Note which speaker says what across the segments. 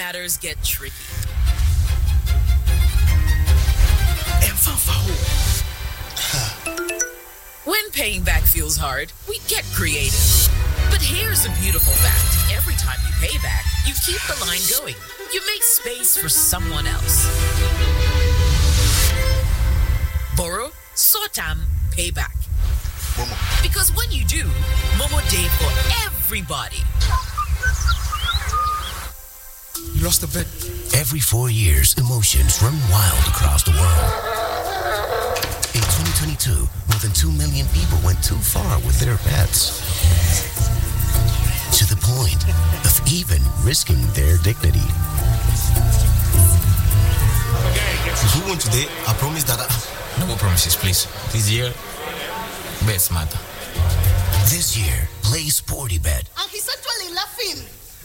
Speaker 1: matters get tricky. When paying back feels hard, we get creative. But here's a beautiful fact. Every time you pay back, you keep the line going. You make space for someone else. Borrow, Sotam, pay back.
Speaker 2: Momo.
Speaker 1: Because when you do, Momo Day for everybody.
Speaker 2: You lost a bet.
Speaker 3: Every 4 years, emotions run wild across the world. In 2022, more than 2 million people went too far with their bets. To the point of even risking their dignity.
Speaker 2: If we win today, I promise that
Speaker 4: No more promises, please. This year, bets matter.
Speaker 3: This year, play Sporty Bet.
Speaker 5: And he's actually laughing.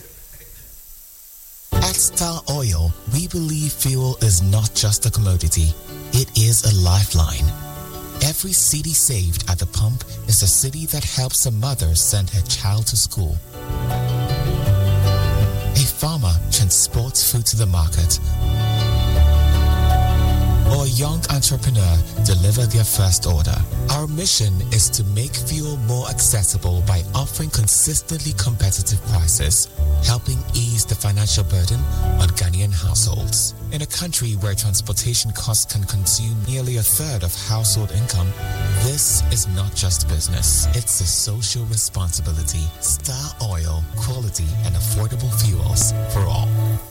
Speaker 6: At Star Oil, we believe fuel is not just a commodity, it is a lifeline. Every cedi saved at the pump is a cedi that helps a mother send her child to school. A farmer transports food to the market. Or a young entrepreneur deliver their first order. Our mission is to make fuel more accessible by offering consistently competitive prices, helping ease the financial burden on Ghanaian households. In a country where transportation costs can consume nearly a third of household income, this is not just business, it's a social responsibility. Star Oil, quality and affordable fuels for all.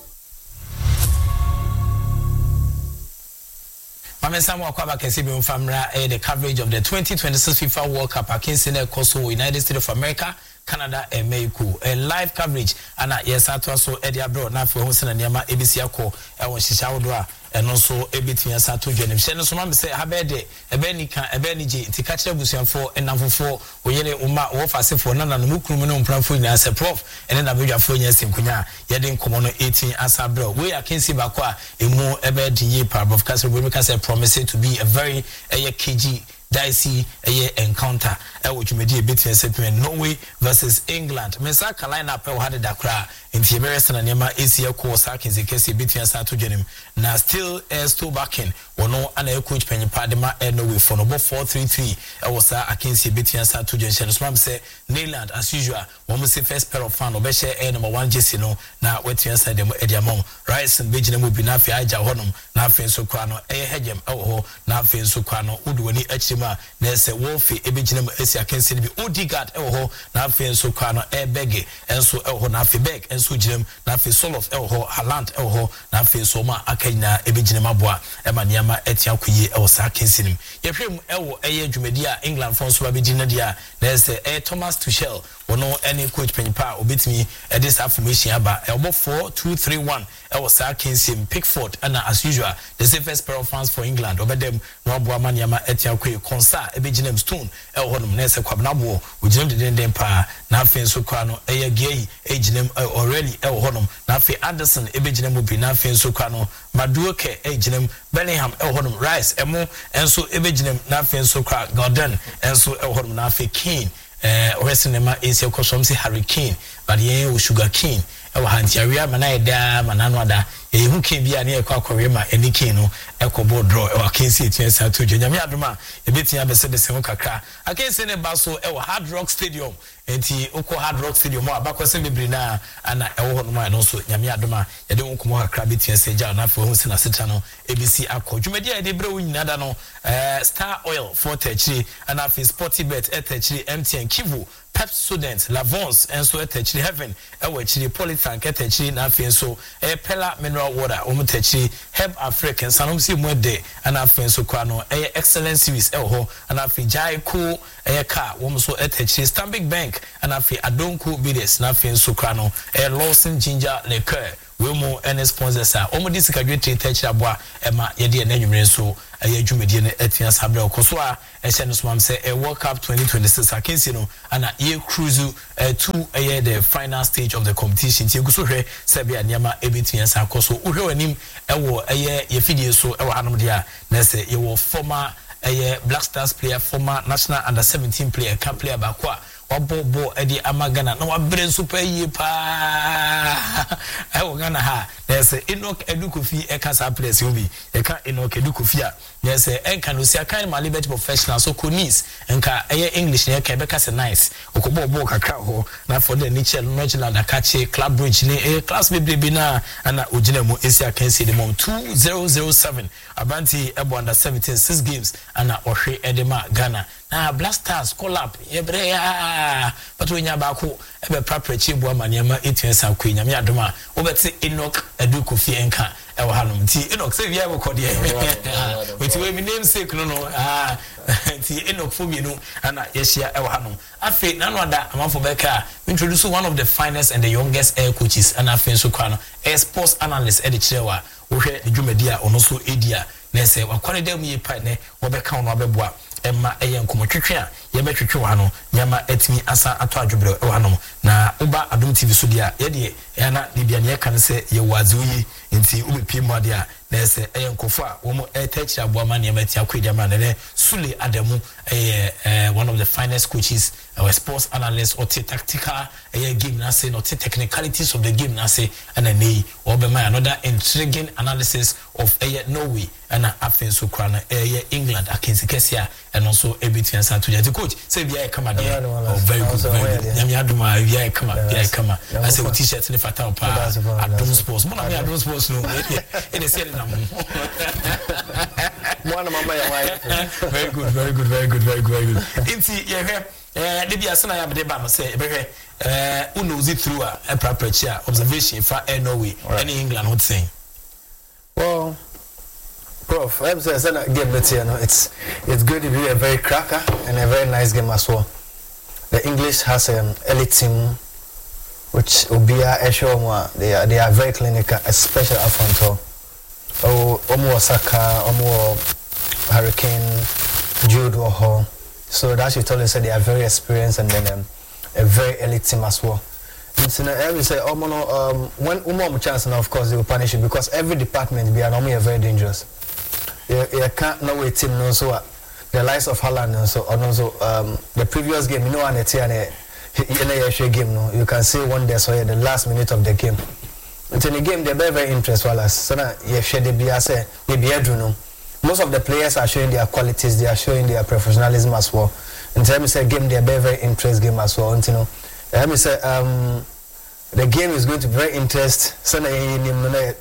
Speaker 4: The coverage of the 2026 FIFA World Cup against the United States of America, Canada, and Mexico. A live coverage, and yes, I also Eddie Abroad, now for Hosea and Yama, ABC, and Shishaudra, and also Ebiti and Satu Genim. Shannon Sumam say, Habede, Ebenica, Ebeniji, Tikacha Busian for, and number 4, Oyene Uma, Offa, for Nana, Mukuminum, Pramfun as a prof, and then Abuja Funyas in Kunya, Yadin Komono 18 as a bro. We are Kinsi Bakwa, a more Ebedi part of Castle, we can promise to be a very KG. Dicey encounter which may be between Norway versus England. Mesa Carolina Pel had a Dakra in Tiberis and Nema ACL course in the case between Satu Genim. Now still still backing or no other coach Penny Padma and Norway for no 4-3-3. I was against between Satu Genim. Swam say Neyland as usual. One must say first pair of fan or Beshe number 1 Jessino. Now wait to answer them Ediamon. Rice and Benjamin will be Nafi Aja Honum. Nafin Sokrano, Hedgem, Nafin Sokrano, Udwini Echim. There's a wolfie, Ebijim, Esia can see Odigard, Elho, Nafi and Socrano, Bege, and so Elho Nafi Beg, and Sujim, Nafi Solof, Elho, Halant, Elho, Nafi Soma, Akena, Ebijimabua, Emaniama, Etiakuye, El Sakin. Yeprim, Elho, Jumedia, England, France, Rabijinadia, there's a Thomas Tuchel, or no any coach Penpa, or beat me at this affirmation about Elbow 4-2-3-1, El Sakin, Pickford, and as usual, the safest pair of fans for England, over them, Rob Maniama, Etiakuye. Consa ebijinem stone ehonum nese kwabnabo ujinem de den pa na afen so kwa no gay ejinem already ehonum na afen Anderson ebijinem obi na afen so kwa no Maduoke ejinem Bellingham ehonum Rice emo enso ebijinem na afen so kwa Gordon enso ehonum na afen Kane Oresinema is your si Harry Kane but ye Sugar Kane ewa hantiaria manaida mananwada who can be an ear quacorema and Nikino, Echo Board draw, or Casey, to Jamiaduma, a bit of the same Kaka. I can't send a basso, Hard Rock Stadium, and Oko Hard Rock Stadium, Bacos and Brina, and I also Yamiaduma, you don't come more Crabity and Seja, not for Hosina Setano, ABC Acco. Jumedia de Bro in Nadano, Star Oil, for Techi, and after Sporty Bet, Etechi, MT and Kivu. Pep students, Lavons, and so Etechi Heaven, Ewechi, Polytank, Etechi, Nafi, and so Pella Mineral Water, Omutechi, Heb African, Sanumsi Mwede, and Afin Sokrano, excellent series, Elho, and Afi Jai Cool, Car, Womuso Etechi, Stambik Bank, and Afi Adonku Bides, Nafin Sokrano, Lawson Ginger Liqueur. Wilmo and sponsors are almost graduated Techabwa, Emma Yedi and Edumrenso, a Jumedian Etian Sabro Koswa, a Senus Mam say a World Cup 2026 Akensino, and a year cruise to a year the final stage of the competition. Tigusuhe, Sabia Nyama, Ebitian Sakoso, Uho and him, a year, Yefidio, so our Hanadia, Nesse, you former a Black Stars player, former national under 17 player, camp player Bakwa. Bobo Eddie Amagana, no one brain super ye pa. I will gonna ha. Yes, Enoch Edukofi Ekasa place obi. Eka Enoch Edukofi a. Yes, enka no sia kan ma liberty professional so konis enka English ne eka beka se nice. Okobo kakra ho na for the Nichel Notchland akache club bridge ne class baby na ana ogina mu esia kan se de mom 2007 abanti ebo under 17 6 games ana ohwe edema Ghana na Blasters collab yebre ya but we nya ba ko ebe praprechi bo amaniama etuensa ko nyame adoma obeti Enoch Edukofi enka ewo hanom ti Enoch se via ko de we we name sake no ti Enoch for me no ana yeshia ewo hanom afi na no ada amanfo beka introduce one of the finest and the youngest air coaches and afi so kwa no air sports analyst edi chirewa wo hwe dwumadi a ono so edia na se wakware dem ye pa ne wo beka ono abeboa emma eye nkomotwetwe a ye betwetwe wa no nyama atimi asa ato adwobere wa no na uba Adom TV so dia ye de ya na bibia ne kan se ye wazi oyi nti ubepie mu ade a na se eye nkofo a wo mo etach aboama ne mati akwedi ma ne Sule Adamu one of the finest coaches our sports analyst or tactical game na say not technicalities of the game na say and nay or be my another intriguing analysis of Norway and afen so kwana England against Kesia and also everything and to the coach say we come at very good nyame aduma we come I say we t-shirt ne fata pa Adom Sports mo na me Adom Sports no e dey say na mo
Speaker 5: one mama ya wife
Speaker 4: very good inti ye the be asana ya be ba no say behwe unozi through a preparation observation for Norway and England what saying.
Speaker 5: Well, Prof, I'm saying game that you know it's going to be a very cracker and a very nice game as well. The English has an elite team which Obia Eshoma they are very clinical, especially up front. Omo Osaka, Omo Hurricane, Jude Oho. So that should tell us that they are very experienced and then a very elite team as well. And so every say, when Umo chance, and of course they will punish you because every department be normally very dangerous. You can't know a team no so the likes of Haaland and also the previous game, you know, and the game no, you can see one day so the last minute of the game. And in the game they're very interesting. So now you share the BS, we be no. Most of the players are showing their qualities, they are showing their professionalism as well. In terms of game, they're very interesting game as well. And, you know, let me say, the game is going to be very interesting. So, you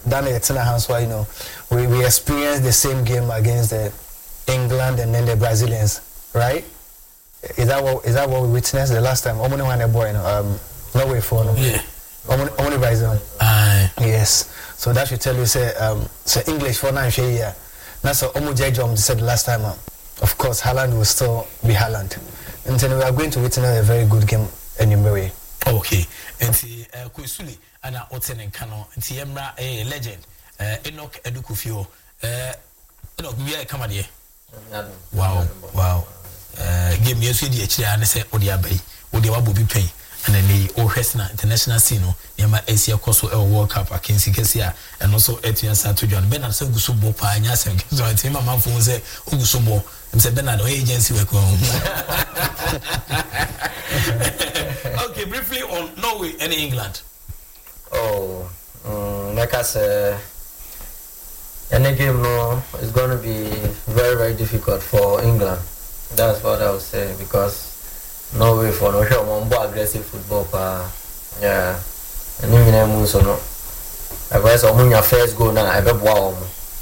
Speaker 5: know, we experienced the same game against the England and then the Brazilians, right? Is that what we witnessed the last time? Only one boy, no way for no.
Speaker 4: Yeah.
Speaker 5: Only Brazil. Yes. So that should tell you, say English for 9 years. That's what Omo Jom said last time. Of course, Haaland will still be Haaland. And then we are going to witness a very good game anyway.
Speaker 4: Okay. And Kuisuli and Oten and Kano and Tiemra a legend. Enoch Edukofi. Enoch, we are coming here. Wow. Give me a CD and say Odia Bay, Odia Bobby Pay. And then the Ohesna international scene, Yama Asia Koso World Cup against Kesia, and also Etienne Santo John Bernard so Gusubo Panyas and so I think my mom phone say Ugusubo and said Bernard agency work home. Okay, briefly on Norway and England.
Speaker 7: Like I said, any game no is going to be very, very difficult for England. That's what I would say because Norway for no show more aggressive football yeah. And you know so no. I guess your first goal now I be wow.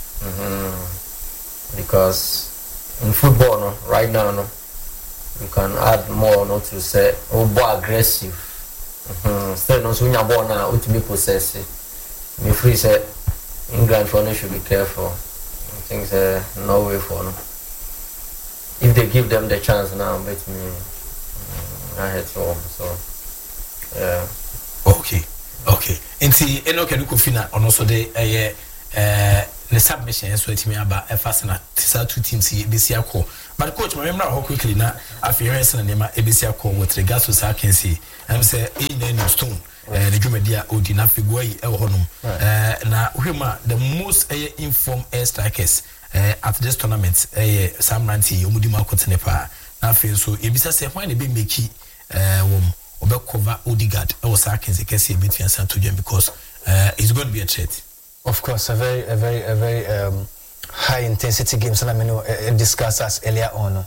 Speaker 7: Because in football no right now no you can add more no to say more aggressive. Still no so your ball now ultimate possess it. Me free say England for no should be careful. I think say Norway for no. If they give them the chance now bet me I had home, so yeah.
Speaker 4: Okay. Inti Enoch Edukofi na ono so de the submission so it me aba efasena tisa two teams ebesi akọ. But coach remember how quickly na afirance na nema ebesi akọ with regards to Sarkensi. I'm say in stone the Jumedia odi na figure e honum. Na uhema the most informed air strikers at this tournament Sam Ranti omudima kotenepa. Na fe so ebisa say why na be make cover Odegaard or Sarkensi Kesia between Santo John because it's going to be a threat.
Speaker 5: Of course, a very high intensity game. So I mean, discussed as earlier on.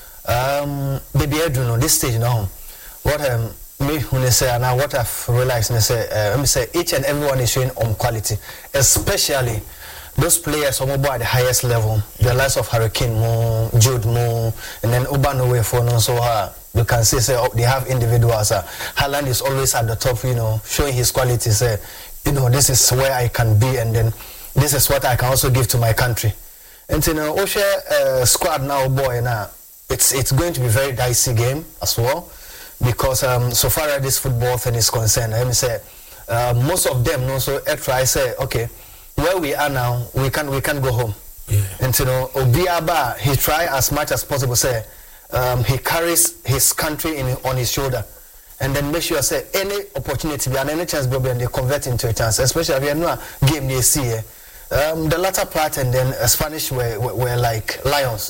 Speaker 5: Baby, I don't know this stage now. What me when I say now, what I've realized, let me say each and everyone is showing on quality, especially those players who are at the highest level, the likes of Hurricane, Jude, and then Ubanowe for no so you can say they have individuals. Haaland is always at the top, showing his quality. Say, this is where I can be, and then this is what I can also give to my country. And Osha squad now, boy, now it's going to be a very dicey game as well, because so far as this football thing is concerned, let me say most of them also try say, okay, where we are now, we can go home. Yeah. And Obiaba, he try as much as possible say he carries his country on his shoulder, and then make sure say any opportunity and any chance and they convert into a chance, especially if you know a game they see. The latter part and then Spanish were like lions.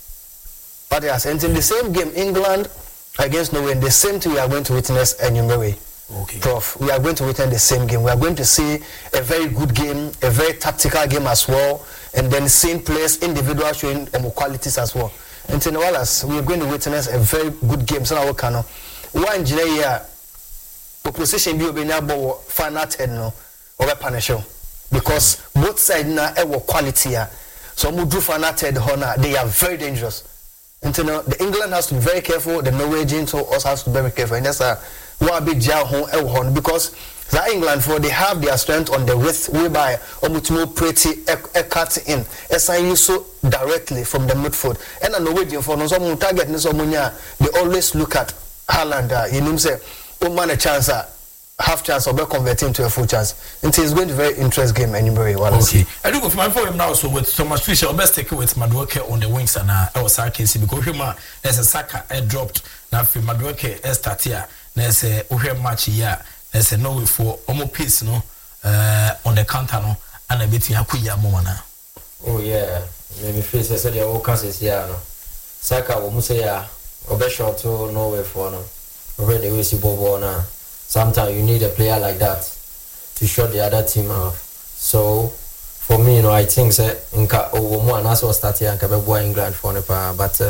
Speaker 5: But yes, and in the same game, England against Norway, the same thing we are going to witness anyway. Okay. Prof, we are going to witness the same game. We are going to see a very good game, a very tactical game as well, and then seeing players, individuals showing qualities as well. And in Wallace, we are going to witness a very good game. So now, one year, opposition be obeying final 10 no over punish, because both sides now have quality. So we do final 10 they are very dangerous. And the England has to be very careful. The Norwegians also has to be very careful, and that's one big jar home because the England for they have their strength on the width whereby almost pretty cut in SIU so directly from the midfield. And the Norwegian for no some target they always look at Haaland. You know say man a chance half chance of converting to a full chance. It is going to be a very interesting game anyway.
Speaker 4: Okay. I do go for my phone now, so with Thomas Fisher, I'll best take it with Madueke on the wings and I was sarcastic because there's a Saka dropped now for Madueke start here. There's a match here. There's a no way for almost piece no on the counter no and a bit Yakuya Momana.
Speaker 7: Oh yeah. Maybe face I said the all cases here no. Saka will musaya or short to no way for no. Already we see Bobo now. Sometimes you need a player like that to shut the other team off. So for me, I think that Inka Owomo and us start here and Kabebo England for Nepal, but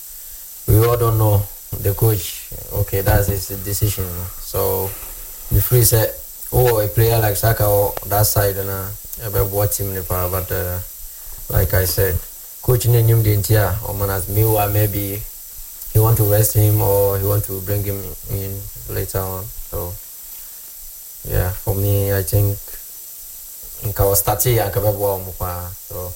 Speaker 7: we all don't know the coach. Okay, that's his decision. So the free say, a player like Saka or that side and Kabebo team Nepal, but like I said, coach Nenyum Dintia or Manas Miwa maybe he want to rest him or he want to bring him in later on. So, yeah, for me, I think in our starting, I can so,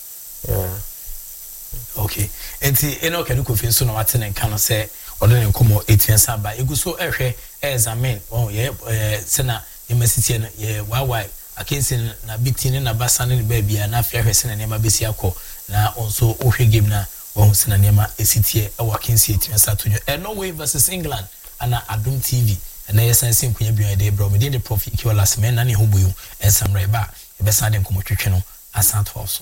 Speaker 7: yeah.
Speaker 4: Okay. And the can you feel so Martin and can say, or then come 18 Samba. You go so examine. Oh, yeah, Sena, you must see, yeah, why? I can't say na big tin in a basan in baby and after her sen and Yama Bisiako. Now also, game na, one sen and Yama, a city, a working city, and Saturday. And Norway versus England, and Adum TV. And I sense him when you be a day, bro. We did the profit, you last man, and who you and some right back. The best I didn't come to channel as not also.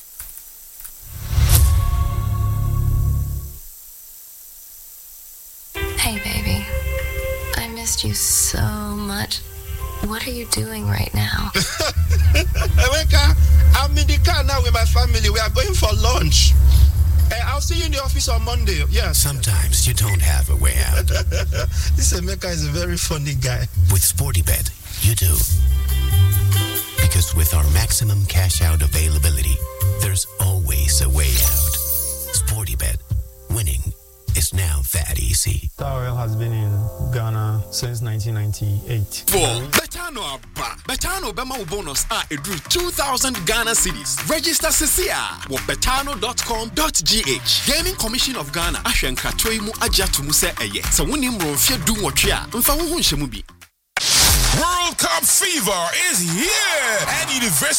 Speaker 8: Hey, baby. I missed you so much. What are you doing right now?
Speaker 2: Emeka, I'm in the car now with my family. We are going for lunch. I'll see you in the office on Monday. Yes.
Speaker 3: Sometimes you don't have a way out.
Speaker 2: This Emeka is a very funny guy.
Speaker 3: With SportyBet, you do. Because with our maximum cash out availability, there's always a way out. SportyBet, winning is now that easy.
Speaker 9: Star Oil has been in Ghana since 1998.
Speaker 10: Betano Abba. Betano Bema bonus it drew 2,000 Ghana cedis. Register Cecia with betano.com.gh. Gaming Commission of Ghana. Ashenka Toimu Ajatumu se eye. So wunim ronfia du watria. Mfa wo hunhemu bi.
Speaker 11: World Cup fever is here at University